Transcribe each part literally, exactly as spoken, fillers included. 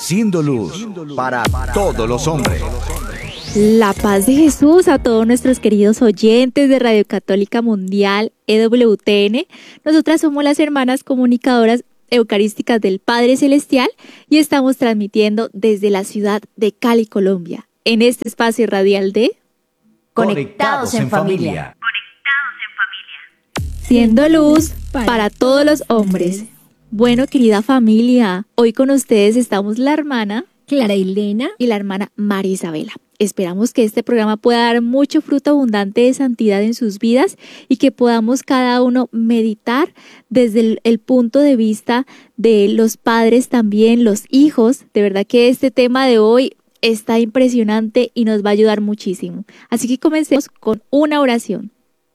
siendo luz para todos los hombres. La paz de Jesús a todos nuestros queridos oyentes de Radio Católica Mundial E W T N. Nosotras somos las hermanas comunicadoras eucarísticas del Padre Celestial y estamos transmitiendo desde la ciudad de Cali, Colombia, en este espacio radial de Conectados en Familia. Siendo luz para todos los hombres. Bueno, querida familia, hoy con ustedes estamos la hermana Clara Elena y la hermana María Isabela. Esperamos que este programa pueda dar mucho fruto abundante de santidad en sus vidas y que podamos cada uno meditar desde el, el punto de vista de los padres también, los hijos. De verdad que este tema de hoy está impresionante y nos va a ayudar muchísimo. Así que comencemos con una oración.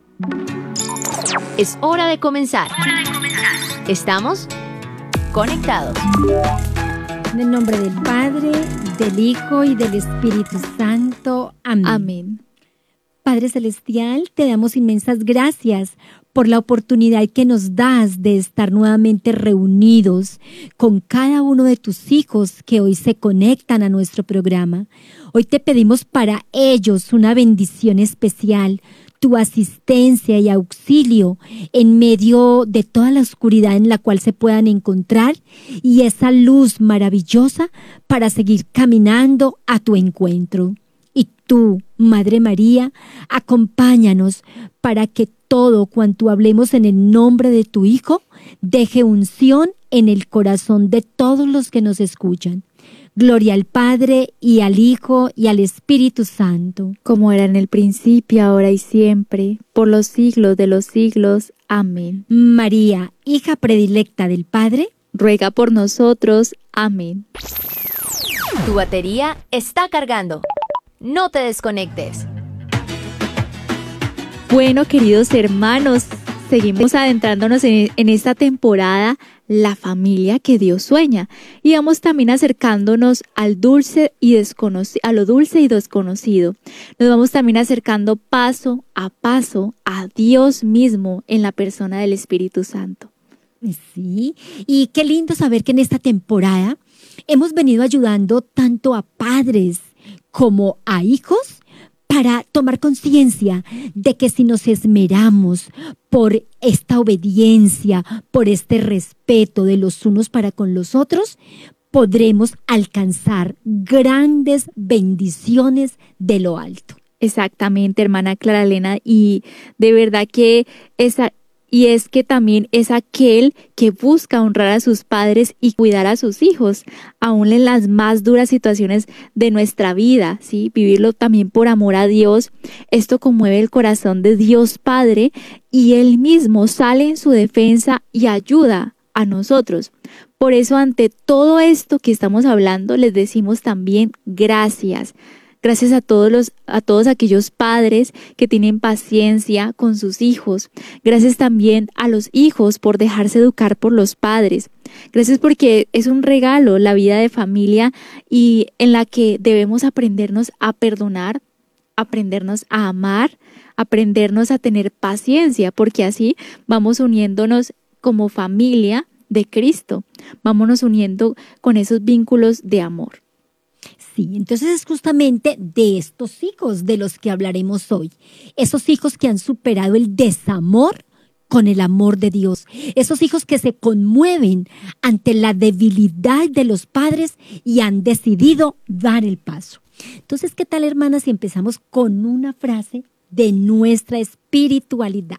Es hora de comenzar. Hora de comenzar. Estamos conectados. En el nombre del Padre, del Hijo y del Espíritu Santo. Amén. Amén. Padre Celestial, te damos inmensas gracias por la oportunidad que nos das de estar nuevamente reunidos con cada uno de tus hijos que hoy se conectan a nuestro programa. Hoy te pedimos para ellos una bendición especial, tu asistencia y auxilio en medio de toda la oscuridad en la cual se puedan encontrar y esa luz maravillosa para seguir caminando a tu encuentro. Y tú, Madre María, acompáñanos para que todo cuanto hablemos en el nombre de tu Hijo deje unción en el corazón de todos los que nos escuchan. Gloria al Padre, y al Hijo, y al Espíritu Santo. Como era en el principio, ahora y siempre, por los siglos de los siglos. Amén. María, hija predilecta del Padre, ruega por nosotros. Amén. Tu batería está cargando. No te desconectes. Bueno, queridos hermanos, seguimos adentrándonos en, en esta temporada, la familia que Dios sueña, y vamos también acercándonos al dulce y desconocido, a lo dulce y desconocido. Nos vamos también acercando paso a paso a Dios mismo en la persona del Espíritu Santo. Sí, y qué lindo saber que en esta temporada hemos venido ayudando tanto a padres como a hijos para tomar conciencia de que si nos esmeramos por esta obediencia, por este respeto de los unos para con los otros, podremos alcanzar grandes bendiciones de lo alto. Exactamente, hermana Clara Elena, y de verdad que esa... Y es que también es aquel que busca honrar a sus padres y cuidar a sus hijos, aún en las más duras situaciones de nuestra vida, ¿sí? Vivirlo también por amor a Dios. Esto conmueve el corazón de Dios Padre y Él mismo sale en su defensa y ayuda a nosotros. Por eso, ante todo esto que estamos hablando, les decimos también gracias. Gracias a todos los, a todos aquellos padres que tienen paciencia con sus hijos. Gracias también a los hijos por dejarse educar por los padres. Gracias porque es un regalo la vida de familia y en la que debemos aprendernos a perdonar, aprendernos a amar, aprendernos a tener paciencia, porque así vamos uniéndonos como familia de Cristo. Vámonos uniendo con esos vínculos de amor. Sí, entonces es justamente de estos hijos de los que hablaremos hoy. Esos hijos que han superado el desamor con el amor de Dios. Esos hijos que se conmueven ante la debilidad de los padres y han decidido dar el paso. Entonces, ¿qué tal, hermanas, si empezamos con una frase de nuestra espiritualidad?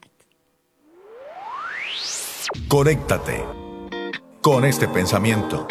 Conéctate con este pensamiento.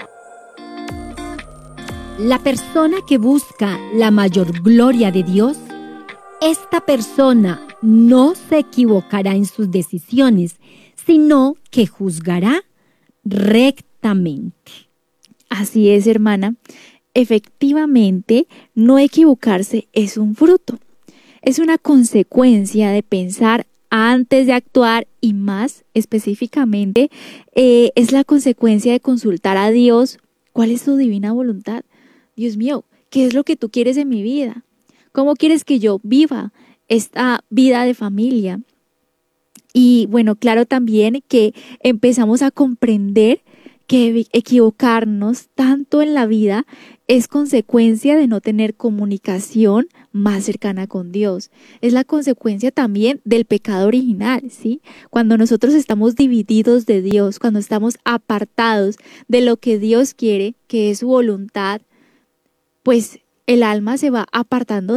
La persona que busca la mayor gloria de Dios, esta persona no se equivocará en sus decisiones, sino que juzgará rectamente. Así es, hermana. Efectivamente, no equivocarse es un fruto. Es una consecuencia de pensar antes de actuar y más específicamente eh, es la consecuencia de consultar a Dios cuál es su divina voluntad. Dios mío, ¿qué es lo que tú quieres en mi vida? ¿Cómo quieres que yo viva esta vida de familia? Y bueno, claro también que empezamos a comprender que equivocarnos tanto en la vida es consecuencia de no tener comunicación más cercana con Dios. Es la consecuencia también del pecado original, ¿sí? Cuando nosotros estamos divididos de Dios, cuando estamos apartados de lo que Dios quiere, que es su voluntad, pues el alma se va apartando